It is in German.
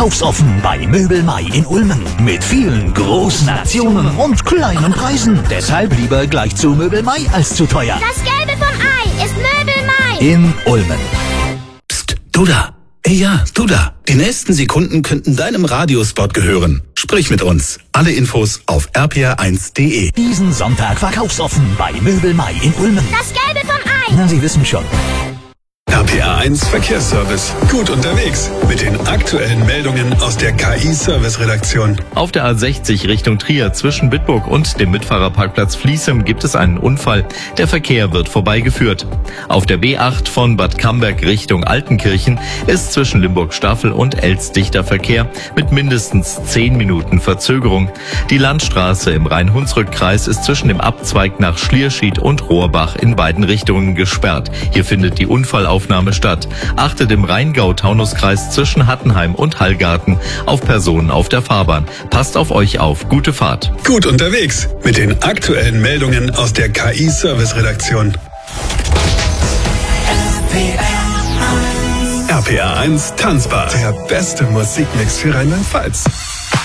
verkaufsoffen bei Möbel Mai in Ulmen. Mit vielen großen Aktionen und kleinen Preisen. Deshalb lieber gleich zu Möbel Mai als zu teuer. Das Gelbe vom Ei ist Möbel Mai. In Ulmen. Psst, du da. Ja, du da. Die nächsten Sekunden könnten deinem Radiospot gehören. Sprich mit uns. Alle Infos auf rpr1.de. Diesen Sonntag verkaufsoffen bei Möbel Mai in Ulmen. Das Gelbe vom Ei. Na, Sie wissen schon. RPR1 Verkehrsservice. Gut unterwegs mit den aktuellen Meldungen aus der KI-Service-Redaktion. Auf der A60 Richtung Trier zwischen Bitburg und dem Mitfahrerparkplatz Fließem gibt es einen Unfall. Der Verkehr wird vorbeigeführt. Auf der B8 von Bad Camberg Richtung Altenkirchen ist zwischen Limburg-Staffel und Elst dichter Verkehr mit mindestens 10 Minuten Verzögerung. Die Landstraße im Rhein-Hunsrück-Kreis ist zwischen dem Abzweig nach Schlierschied und Rohrbach in beiden Richtungen gesperrt. Hier findet die Unfallaufnahme statt. Achtet im Rheingau-Taunus-Kreis zwischen Hattenheim und Hallgarten auf Personen auf der Fahrbahn. Passt auf euch auf. Gute Fahrt. Gut unterwegs mit den aktuellen Meldungen aus der KI-Service-Redaktion. RPR1 Tanzbar. Der beste Musikmix für Rheinland-Pfalz.